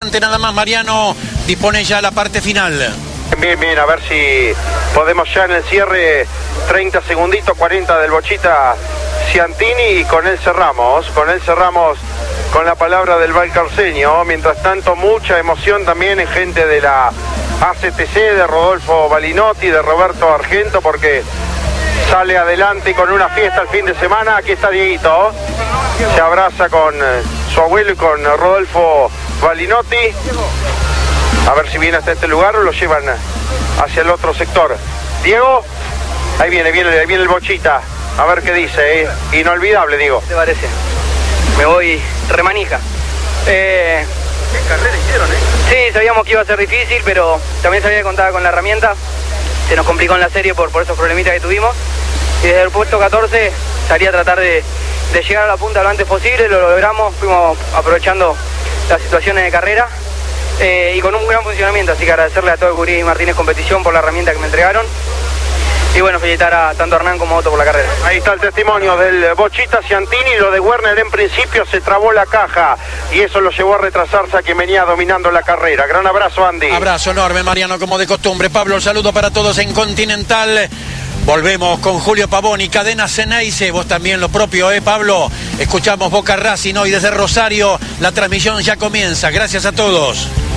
Nada más, Mariano dispone ya la parte final. Bien, a ver si podemos ya en el cierre, 30 segunditos, 40 del Bochita Ciantini, y con él cerramos con la palabra del valcarceño. Mientras tanto, mucha emoción también en gente de la ACTC, de Rodolfo Balinotti, de Roberto Argento, porque sale adelante con una fiesta el fin de semana. Aquí está Dieguito, se abraza con su abuelo y con Rodolfo Balinotti. A ver si viene hasta este lugar o lo llevan hacia el otro sector. Diego, ahí viene el Bochita. A ver qué dice, inolvidable, Diego. ¿Qué te parece? Me voy remanija. ¿Qué carrera hicieron, Sí, sabíamos que iba a ser difícil, pero también sabía que contaba con la herramienta. Se nos complicó en la serie por esos problemitas que tuvimos. Y desde el puesto 14 salí a tratar de llegar a la punta lo antes posible. Lo logramos, fuimos aprovechando las situaciones de carrera. Y con un gran funcionamiento, así que agradecerle a todo el Curí Martínez Competición por la herramienta que me entregaron. Y bueno, felicitar a tanto a Hernán como a Otto por la carrera. Ahí está el testimonio del Bochita Ciantini. Lo de Werner en principio se trabó la caja y eso lo llevó a retrasarse a quien venía dominando la carrera. Gran abrazo, Andy. Abrazo enorme, Mariano, como de costumbre. Pablo, el saludo para todos en Continental. Volvemos con Julio Pavoni, Cadena Ceneice. Vos también lo propio, Pablo. Escuchamos Boca Racing hoy desde Rosario. La transmisión ya comienza. Gracias a todos.